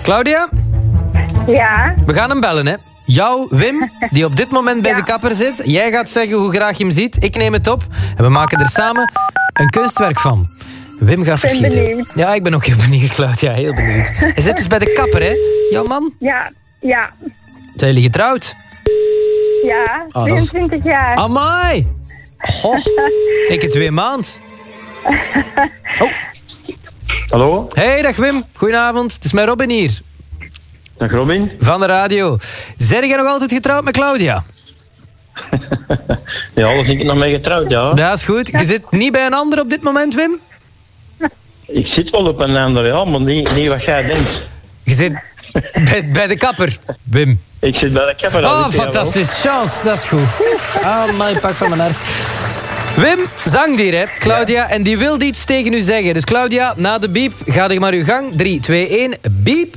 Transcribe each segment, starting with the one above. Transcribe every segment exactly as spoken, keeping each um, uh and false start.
Claudia? Ja. We gaan hem bellen, hè. Jou, Wim, die op dit moment bij Ja. de kapper zit. Jij gaat zeggen hoe graag je hem ziet. Ik neem het op. En we maken er samen een kunstwerk van. Wim gaat verschieten. benieuwd. Ja, ik ben ook heel benieuwd, Claudia. Heel benieuwd. Hij zit dus bij de kapper, hè? Jouw man? Ja. Ja. Zijn jullie getrouwd? Ja. Oh, dat is- drieëntwintig jaar. Amai! Goh, ik het twee maand. Oh. Hallo, Hey, dag Wim. Goedenavond. Het is mijn Robin hier. dag Robin. Van de radio. Zijn jij nog altijd getrouwd met Claudia? Ja, daar ben ik nog mee getrouwd, ja. Dat is goed. Je zit niet bij een ander op dit moment, Wim? Ik zit wel op een ander, ja, maar niet, niet wat jij denkt. Je zit bij, bij de kapper, Wim. Ik zit bij de kapper. dat Oh, weet je wel. fantastisch. Chance, dat is goed. Oef. Ah, mijn pak van mijn hart. Wim, zangdier, hè? Claudia, en die wil iets tegen u zeggen. Dus Claudia, na de biep, ga er maar uw gang. drie, twee, één, biep.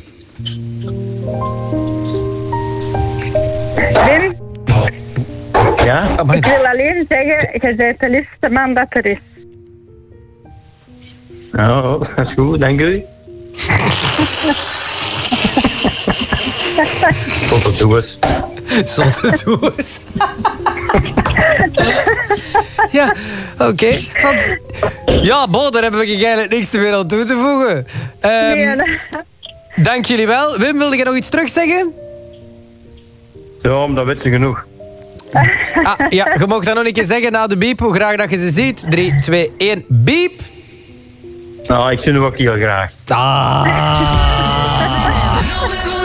Wim, Ja? Amai. ik wil alleen zeggen, je bent de liefste man dat er is. Ja, dat is goed, dank u. Tot het toe is. Zotte doos. Ja, oké. Van... Ja, Bo, daar hebben we eigenlijk niks te meer aan toe te voegen. Ehm, Nee, nee. Dank jullie wel. Wim, wilde je nog iets terugzeggen? Ja, maar dat weet je genoeg. Ah, ja, je mag dan nog een keer zeggen na de biep hoe graag dat je ze ziet. drie, twee, één, biep. Nou, ik zie hem ook heel graag. Ah. No me